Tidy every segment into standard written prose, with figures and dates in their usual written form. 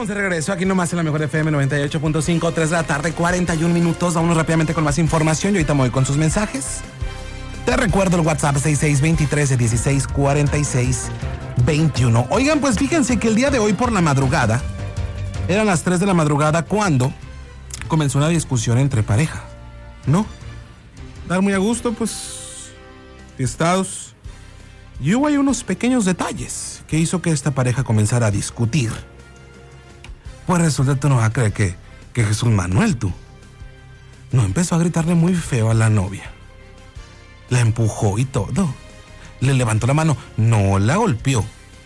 Estamos de regreso aquí nomás en la mejor FM 98.5, 3 de la tarde, 41 minutos. Vámonos rápidamente con más información. Yo ahorita me voy con sus mensajes. Te recuerdo el WhatsApp 6623-1646-21. Oigan, pues fíjense que el día de hoy por la madrugada, eran las 3 de la madrugada cuando comenzó una discusión entre pareja, ¿no? Dar muy a gusto, pues, fiestados. Y hubo ahí unos pequeños detalles que hizo que esta pareja comenzara a discutir. Pues resulta, tú no vas a creer que Jesús Manuel, tú, no empezó a gritarle muy feo a la novia. La empujó y todo. Le levantó la mano. No la golpeó.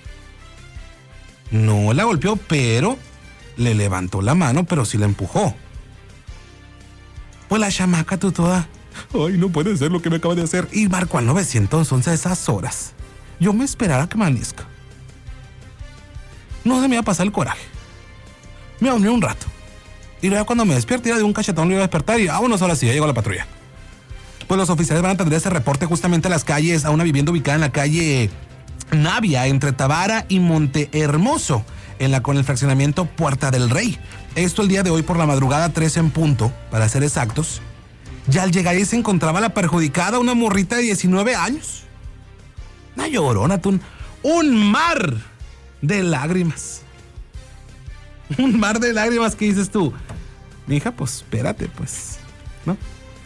No la golpeó, pero le levantó la mano, pero sí la empujó. Pues la chamaca, tú toda. Ay, no puede ser lo que me acaba de hacer. Y marcó al 911 a esas horas. Yo me esperaba que amanezca. No se me iba a pasar el coraje. Me dormí un rato. Y luego cuando me despierto, de un cachetón, le iba a despertar y vámonos, ahora sí, ya llegó la patrulla. Pues los oficiales van a atender ese reporte justamente a las calles, a una vivienda ubicada en la calle Navia, entre Tabara y Montehermoso, con el fraccionamiento Puerta del Rey. Esto el día de hoy por la madrugada, 3 en punto, para ser exactos. Ya al llegar ahí se encontraba la perjudicada, una morrita de 19 años. Una llorona, un mar de lágrimas. Un mar de lágrimas, ¿qué dices tú? Mija, pues espérate, pues, ¿no?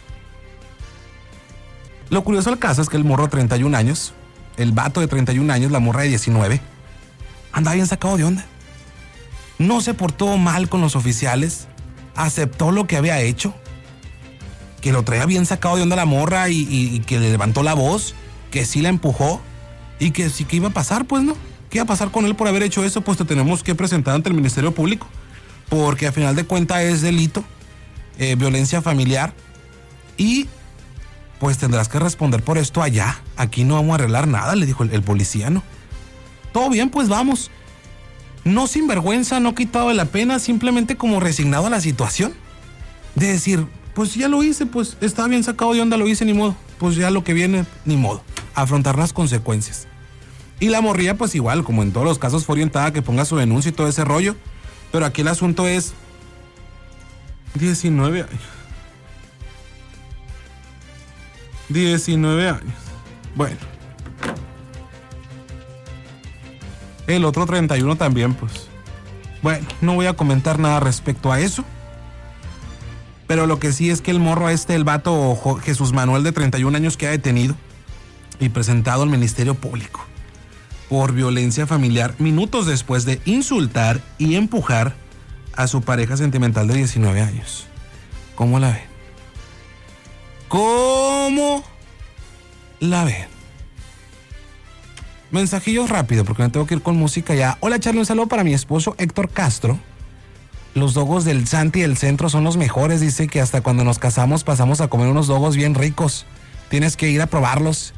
Lo curioso del caso es que el morro de 31 años, el vato de 31 años, la morra de 19, andaba bien sacado de onda. No se portó mal con los oficiales, aceptó lo que había hecho, que lo traía bien sacado de onda la morra y que le levantó la voz, que sí la empujó y que sí que iba a pasar, pues, ¿no? ¿Qué iba a pasar con él por haber hecho eso? Pues te tenemos que presentar ante el Ministerio Público, porque a final de cuentas es delito, violencia familiar, y pues tendrás que responder por esto allá. Aquí no vamos a arreglar nada, le dijo el policía, ¿no? Todo bien, pues vamos. No sin vergüenza, no quitado de la pena, simplemente como resignado a la situación. De decir, pues ya lo hice, pues estaba bien sacado de onda, lo hice, ni modo. Pues ya lo que viene, ni modo. Afrontar las consecuencias. Y la morría, pues igual, como en todos los casos, fue orientada a que ponga su denuncia y todo ese rollo. Pero aquí el asunto es 19 años. 19 años. Bueno. El otro 31 también, pues. Bueno, no voy a comentar nada respecto a eso. Pero lo que sí es que el morro el vato Jesús Manuel de 31 años queda detenido y presentado al Ministerio Público por violencia familiar minutos después de insultar y empujar a su pareja sentimental de 19 años. ¿Cómo la ven? ¿Cómo la ven? Mensajillos rápido porque me tengo que ir con música ya. Hola Charlie, un saludo para mi esposo Héctor Castro. Los dogos del Santi del centro son los mejores. Dice que hasta cuando nos casamos pasamos a comer unos dogos bien ricos. Tienes que ir a probarlos.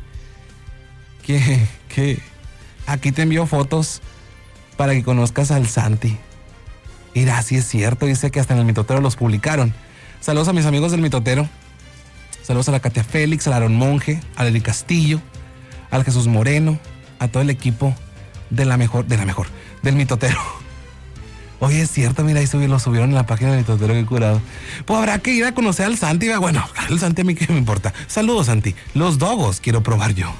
Que aquí te envío fotos para que conozcas al Santi. Mira, sí es cierto. Dice que hasta en el Mitotero los publicaron. Saludos a mis amigos del Mitotero. Saludos a la Katia Félix, al Aaron Monge, al Eli Castillo, al Jesús Moreno, a todo el equipo del Mitotero. Oye, es cierto, mira, ahí lo subieron en la página del Mitotero, qué curado. Pues habrá que ir a conocer al Santi. Bueno, el Santi a mí qué me importa. Saludos, Santi. Los dogos quiero probar yo.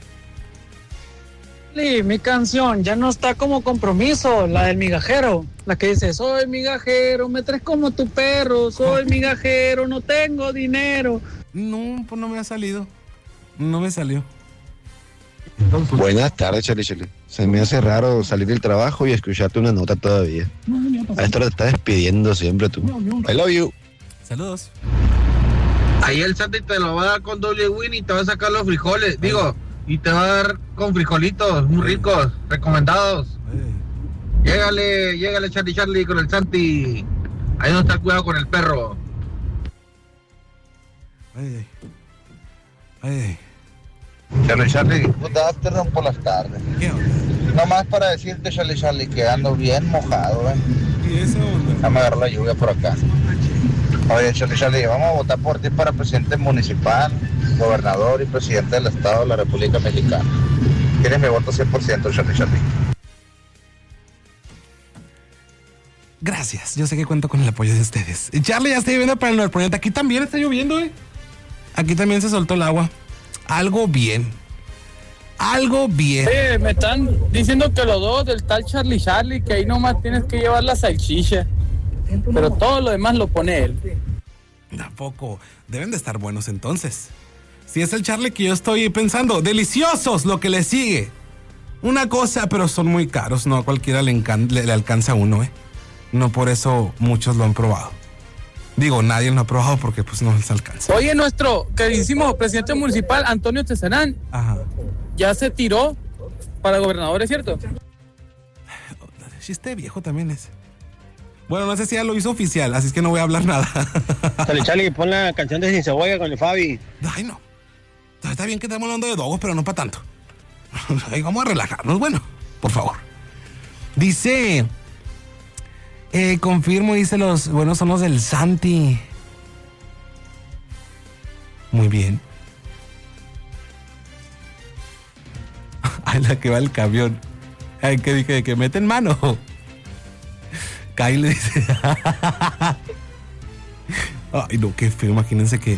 Mi canción ya no está como compromiso, la del migajero, la que dice, soy migajero, me traes como tu perro, soy migajero, no tengo dinero. No, pues no me ha salido, no me salió. Buenas tardes, Charlie. Se me hace raro salir del trabajo y escucharte una nota todavía. A esto te estás despidiendo siempre tú. I love you. Saludos. Ahí el Santi te lo va a dar con doble win y te va a sacar los frijoles, y te va a dar con frijolitos muy ricos, recomendados. Llégale Charlie con el Santi. Ahí no está cuidado con el perro. Charlie, good afternoon por las tardes. Nomás para decirte, Charlie, que ando bien mojado, ¿Y eso? Ya me agarró la lluvia por acá. Oye, Charlie, vamos a votar por ti para presidente municipal, gobernador y presidente del Estado de la República Mexicana. Tienes mi voto 100%, Charlie. Gracias, yo sé que cuento con el apoyo de ustedes. Charlie, ya está lloviendo para el norponiente. Aquí también está lloviendo, Aquí también se soltó el agua. Algo bien. Me están diciendo que los dos del tal Charlie, que ahí nomás tienes que llevar la salchicha. Pero todo lo demás lo pone él. Tampoco. Deben de estar buenos entonces. Si es el Charlie que yo estoy pensando, deliciosos lo que le sigue. Una cosa, pero son muy caros. No a cualquiera le alcanza a uno, No por eso muchos lo han probado. Digo, nadie lo ha probado porque pues no les alcanza. Oye, nuestro queridísimo presidente municipal, Antonio Tesarán, ya se tiró para gobernador, ¿es cierto? Chiste viejo también es. Bueno, no sé si ya lo hizo oficial, así es que no voy a hablar nada. Charlie, pon la canción de Sin Cebolla con el Fabi. Ay, no. Está bien que estamos hablando de dogos, pero no para tanto. Ahí vamos a relajarnos, bueno, por favor. Dice... confirmo, dice los buenos son los del Santi. Muy bien. Ay, la que va el camión. Ay, que dije que meten mano. Kyle dice. Ay, no, qué feo, imagínense que.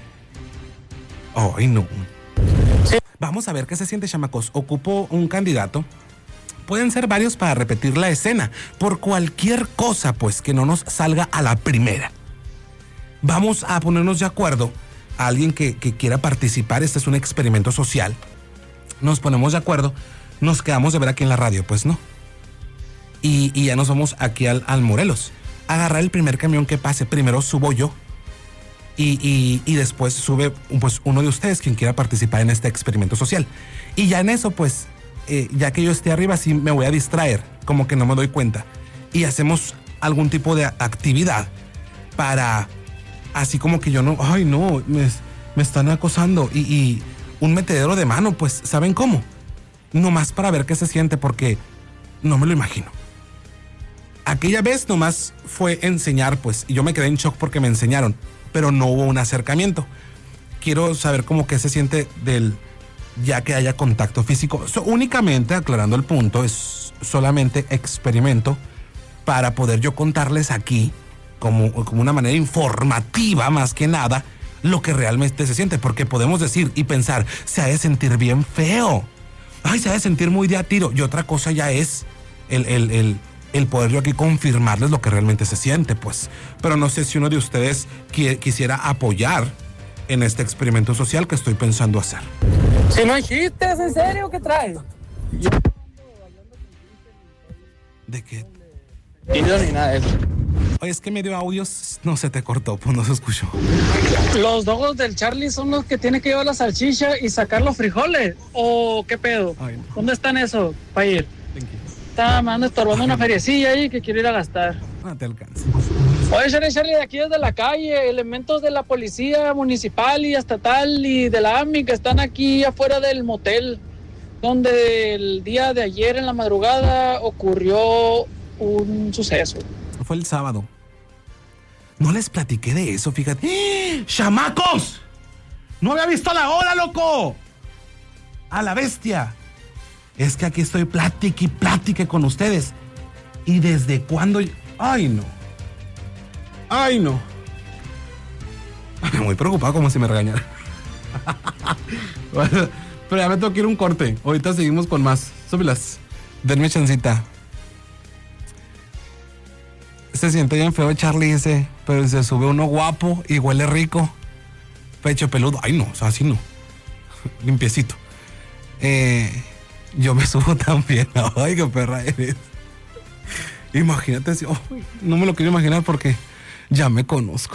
Ay, no. Vamos a ver qué se siente, chamacos. Ocupo un candidato. Pueden ser varios para repetir la escena, por cualquier cosa, pues, que no nos salga a la primera. Vamos a ponernos de acuerdo a alguien que quiera participar. Este es un experimento social. Nos ponemos de acuerdo, nos quedamos de ver aquí en la radio, pues no. Y ya nos vamos aquí al Morelos. Agarrar el primer camión que pase. Primero subo yo y después sube pues uno de ustedes quien quiera participar en este experimento social. Y ya en eso, pues... ya que yo esté arriba, sí me voy a distraer, como que no me doy cuenta. Y hacemos algún tipo de actividad para, así como que yo no, ay no, me están acosando. Y un metedero de mano, pues, ¿saben cómo? Nomás para ver qué se siente, porque no me lo imagino. Aquella vez nomás fue enseñar, pues, y yo me quedé en shock porque me enseñaron, pero no hubo un acercamiento. Quiero saber cómo que se siente ya que haya contacto físico. Únicamente, aclarando el punto, es solamente experimento para poder yo contarles aquí, como una manera informativa más que nada, lo que realmente se siente. Porque podemos decir y pensar, se ha de sentir bien feo. Ay, se ha de sentir muy de a tiro. Y otra cosa ya es el poder yo aquí confirmarles lo que realmente se siente, pues. Pero no sé si uno de ustedes quisiera apoyar en este experimento social que estoy pensando hacer. Si no hay chistes, ¿en serio? ¿Qué traes? ¿De qué? Ni nada de eso. Oye, es que medio audios no se te cortó, pues no se escuchó. ¿Los dogos del Charlie son los que tienen que llevar la salchicha y sacar los frijoles? ¿O qué pedo? Ay, no. ¿Dónde están eso para ir? Está mandando estorbando una feriecilla ahí que quiero ir a gastar. No te alcanza. Oye, Charlie, de aquí desde la calle, elementos de la policía municipal y estatal y de la AMI que están aquí afuera del motel, donde el día de ayer en la madrugada ocurrió un suceso. Fue el sábado. No les platiqué de eso, fíjate. ¡Eh! ¡Chamacos! ¡No había visto la hora, loco! ¡A la bestia! Es que aquí estoy plátique con ustedes. ¿Y desde cuándo? ¡Ay, no! ¡Ay, no! Muy preocupado, como si me regañara. Bueno, pero ya me tengo que ir a un corte. Ahorita seguimos con más. Súbelas. Denme chancita. Se siente bien feo Charlie ese, pero se sube uno guapo y huele rico. Pecho peludo. Ay, no, o sea, así no. Limpiecito. Yo me subo también. Ay, qué perra eres. Imagínate si... Oh, no me lo quiero imaginar porque ya me conozco.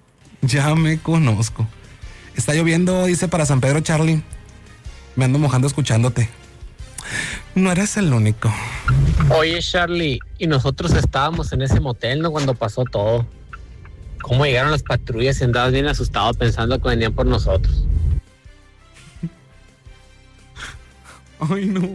Está lloviendo, dice para San Pedro, Charlie. Me ando mojando escuchándote. No eres el único. Oye, Charlie, y nosotros estábamos en ese motel, ¿no? Cuando pasó todo. ¿Cómo llegaron las patrullas y andabas bien asustado pensando que venían por nosotros? Ay, no.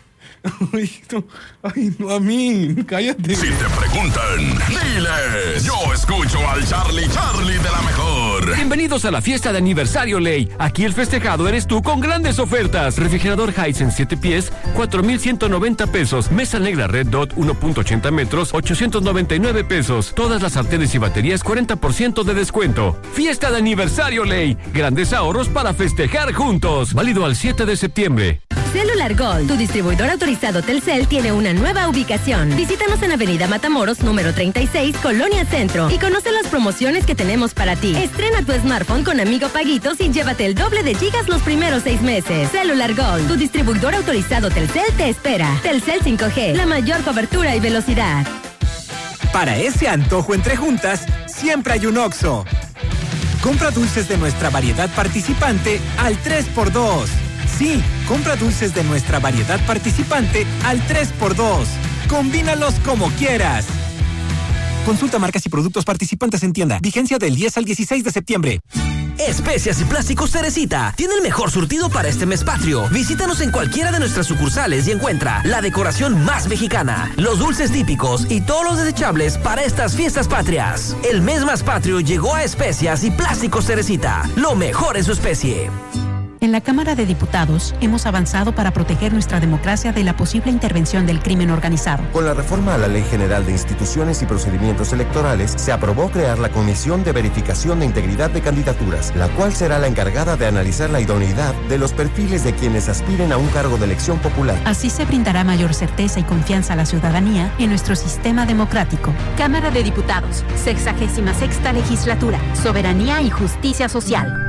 Ay, no, a mí, cállate. Si te preguntan, diles, yo escucho al Charlie de la mejor. Bienvenidos a la fiesta de aniversario Ley. Aquí el festejado eres tú con grandes ofertas. Refrigerador Hisense 7 pies, 4,190 pesos. Mesa negra Red Dot 1.80 metros, 899 pesos. Todas las sartenes y baterías 40% de descuento. Fiesta de aniversario Ley. Grandes ahorros para festejar juntos. Válido al 7 de septiembre. Cellular Gold, tu distribuidor autorizado Telcel, tiene una nueva ubicación. Visítanos en Avenida Matamoros, número 36, Colonia Centro, y conoce las promociones que tenemos para ti. Estrena tu smartphone con Amigo Paguitos y llévate el doble de gigas los primeros 6 meses. Cellular Gold, tu distribuidor autorizado Telcel, te espera. Telcel 5G, la mayor cobertura y velocidad. Para ese antojo entre juntas, siempre hay un Oxxo. Compra dulces de nuestra variedad participante al 3x2. Sí, compra dulces de nuestra variedad participante al 3x2. Combínalos como quieras. Consulta marcas y productos participantes en tienda. Vigencia del 10 al 16 de septiembre. Especias y Plásticos Cerecita tiene el mejor surtido para este mes patrio. Visítanos en cualquiera de nuestras sucursales y encuentra la decoración más mexicana, los dulces típicos y todos los desechables para estas fiestas patrias. El mes más patrio llegó a Especias y Plásticos Cerecita, lo mejor en su especie. En la Cámara de Diputados hemos avanzado para proteger nuestra democracia de la posible intervención del crimen organizado. Con la reforma a la Ley General de Instituciones y Procedimientos Electorales, se aprobó crear la Comisión de Verificación de Integridad de Candidaturas, la cual será la encargada de analizar la idoneidad de los perfiles de quienes aspiren a un cargo de elección popular. Así se brindará mayor certeza y confianza a la ciudadanía en nuestro sistema democrático. Cámara de Diputados, 66ª Legislatura, Soberanía y Justicia Social.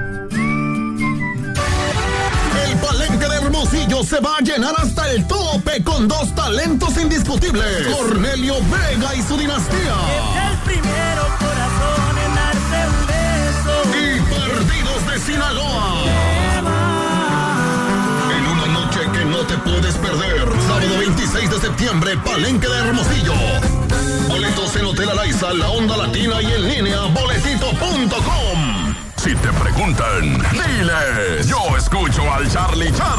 El Palenque de Hermosillo se va a llenar hasta el tope con 2 talentos indiscutibles: Cornelio Vega y su dinastía. Es el primero corazón en darte un beso. Y Perdidos de Sinaloa. En una noche que no te puedes perder. Sábado 26 de septiembre, Palenque de Hermosillo. Boletos en Hotel Araiza, La Onda Latina y en línea boletito.com. Si te preguntan, diles, yo escucho al Charlie Charlie.